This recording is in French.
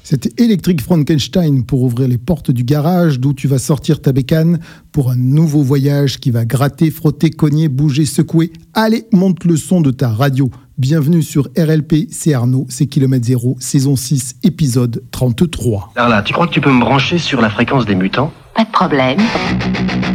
C'était Electric Frankenstein pour ouvrir les portes du garage d'où tu vas sortir ta bécane pour un nouveau voyage qui va gratter, frotter, cogner, bouger, secouer. Allez, monte le son de ta radio. Bienvenue sur RLP, c'est Arnaud, c'est Kilomètre Zéro, saison 6, épisode 33. Darla, tu crois que tu peux me brancher sur la fréquence des mutants ? Pas de problème.